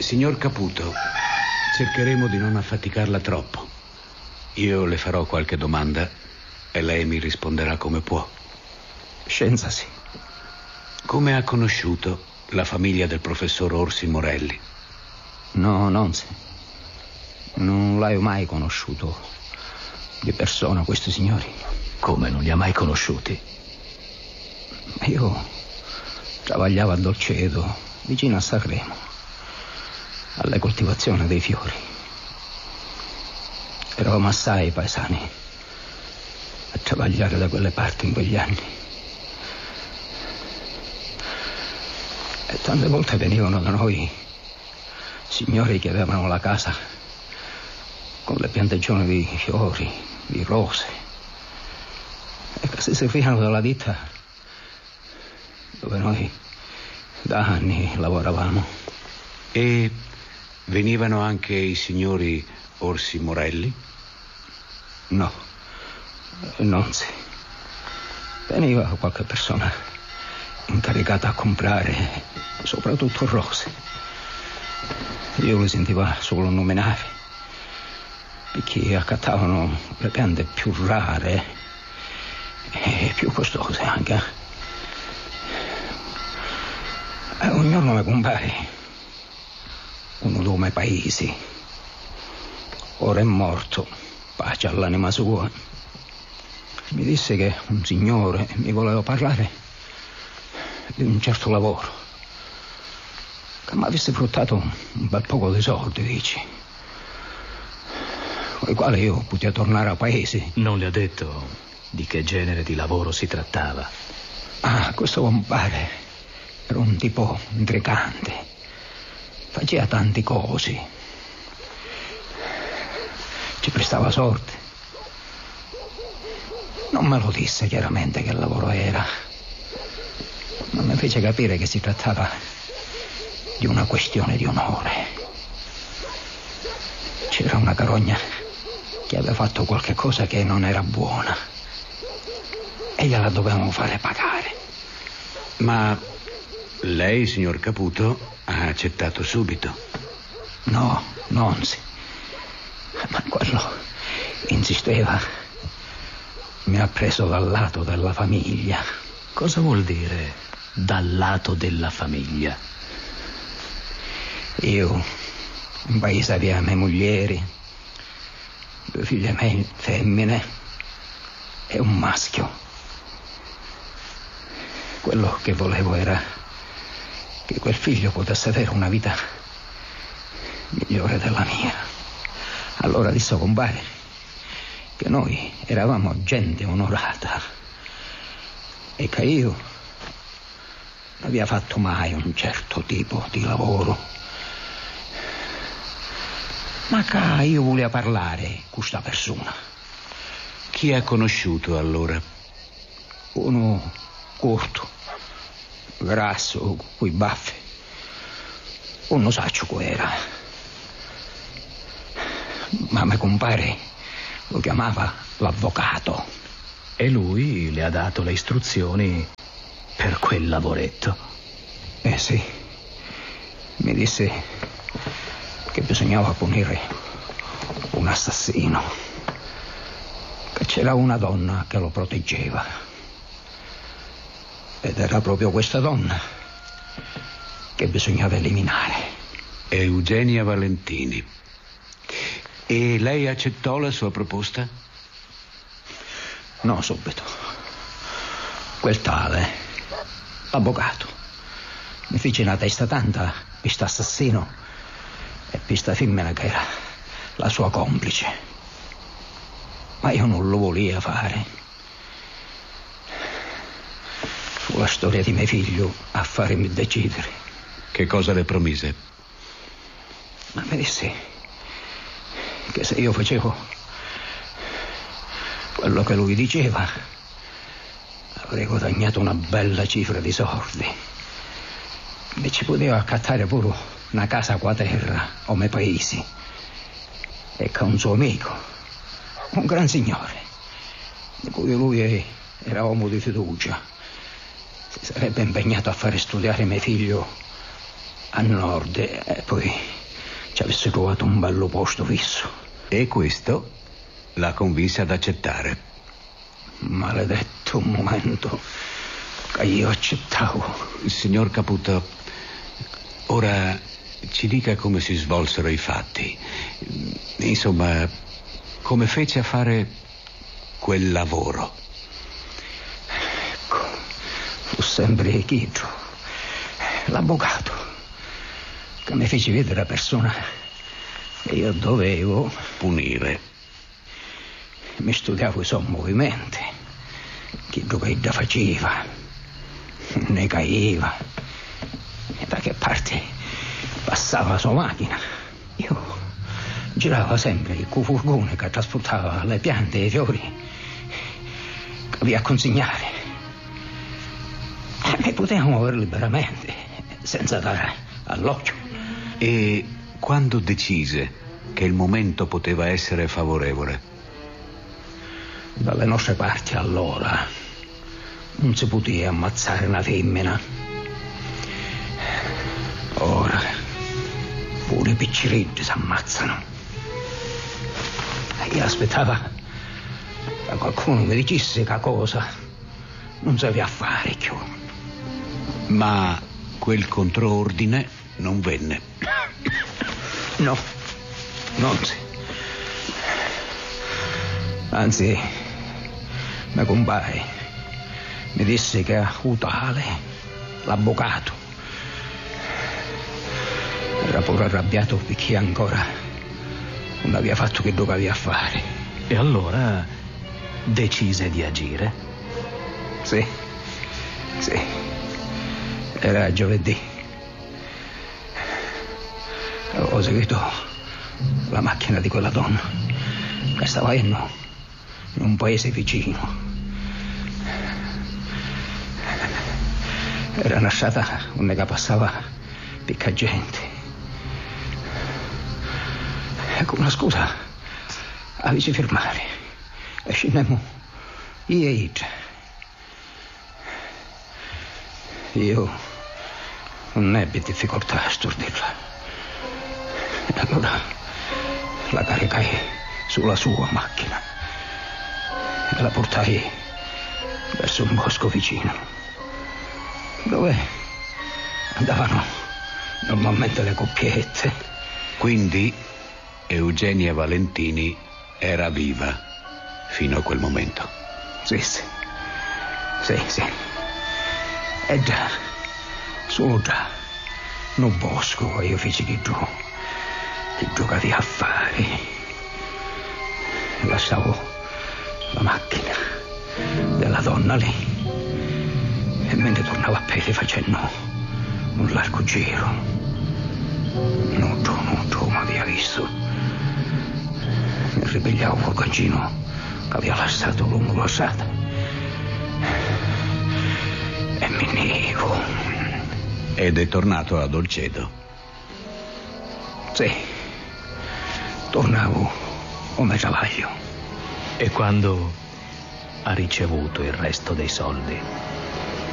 Signor Caputo, cercheremo di non affaticarla troppo. Io le farò qualche domanda e lei mi risponderà come può. Scienza, sì. Come ha conosciuto la famiglia del professor Orsi Morelli? No, non si. Non l'ho mai conosciuto di persona, questi signori. Come non li ha mai conosciuti? Io travagliavo a Dolcedo, vicino a Sanremo, alle coltivazioni dei fiori. Eravamo assai paesani a travagliare da quelle parti in quegli anni. E tante volte venivano da noi signori che avevano la casa con le piantagioni di fiori, di rose, e che si servivano della ditta dove noi da anni lavoravamo. E venivano anche i signori Orsi Morelli? No, non si. Veniva qualche persona incaricata a comprare soprattutto rose. Io li sentivo solo nominare, perché accattavano le piante più rare e più costose anche. E ognuno mi compare uno dei miei paesi. Ora è morto, pace all'anima sua. Mi disse che un signore mi voleva parlare di un certo lavoro, che mi avesse fruttato un bel poco di soldi, dici, con i quali io potevo tornare a paese. Non le ha detto di che genere di lavoro si trattava? Ah, questo compare era un tipo intrigante, faceva tante cose, ci prestava sorte. Non me lo disse chiaramente che lavoro era, ma mi fece capire che si trattava di una questione di onore. C'era una carogna che aveva fatto qualche cosa che non era buona e gliela dovevamo fare pagare. Ma lei, signor Caputo, ha accettato subito? No, non si. Ma quello insisteva. Mi ha preso dal lato della famiglia. Cosa vuol dire dal lato della famiglia? Io in paese aveva mie mogli, 2 figlie femmine e un maschio. Quello che volevo era che quel figlio potesse avere una vita migliore della mia. Allora disse compare che noi eravamo gente onorata e che io non aveva fatto mai un certo tipo di lavoro, ma che io volevo parlare con questa persona. Chi ha conosciuto allora? Uno corto, grasso, coi baffi. Non saccio che era, ma mi compare lo chiamava l'avvocato. E lui le ha dato le istruzioni per quel lavoretto? Sì, mi disse che bisognava punire un assassino, che c'era una donna che lo proteggeva, ed era proprio questa donna che bisognava eliminare. Eugenia Valentini. E lei accettò la sua proposta? No, subito. Quel tale, l'avvocato, mi fece una testa tanta per questo assassino e per questa femmina che era la sua complice. Ma io non lo volevo fare. Fu la storia di mio figlio a farmi decidere. Che cosa le promise? Ma mi disse che se io facevo quello che lui diceva avrei guadagnato una bella cifra di soldi e ci poteva accattare pure una casa qua terra come paesi, e che un suo amico, un gran signore di cui lui era uomo di fiducia, si sarebbe impegnato a fare studiare mio figlio a nord e poi ci avesse trovato un bello posto fisso. E questo la convinse ad accettare. Maledetto momento che io accettavo. Signor Caputo, ora ci dica come si svolsero i fatti. Insomma, come fece a fare quel lavoro. Ecco, fu sempre Chidro, l'avvocato, che mi fece vedere la persona che io dovevo punire. Mi studiavo i suoi movimenti, Chidro che da faceva, ne caeva, e da che parte passava la sua macchina. Io girava sempre il furgone che trasportava le piante e i fiori che via a consegnare. E potevo muovere liberamente, senza dare all'occhio. E quando decise che il momento poteva essere favorevole? Dalle nostre parti allora non si poteva ammazzare una femmina. Ora pure i piccirilli si ammazzano. Io aspettava che qualcuno mi dicesse che cosa non sapeva fare più. Ma quel controordine non venne. No, non si. Anzi, mio compare mi disse che Utale, l'avvocato, era pure arrabbiato perché ancora non aveva fatto che doveva fare. E allora decise di agire? Sì. Era giovedì. Avevo seguito la macchina di quella donna che stava in un paese vicino. Era una strada onde passava picca gente. E con una scusa avessi fermare e scendemmo io e Id. Io non ebbi difficoltà a stordirla. E allora la caricai sulla sua macchina e la portai verso un bosco vicino, dove andavano normalmente le coppiette. Quindi Eugenia Valentini era viva fino a quel momento. Sì. E già, solo già, nel bosco io feci che giocavi a fare. Lasciavo la macchina della donna lì e me ne tornavo a piedi facendo un largo giro. Non tu mi aveva visto. Mi ripigliavo il furgoncino che aveva lasciato lungo la strada e mi nego. Ed è tornato a Dolcedo. Sì, tornavo come travaglio. E quando ha ricevuto il resto dei soldi?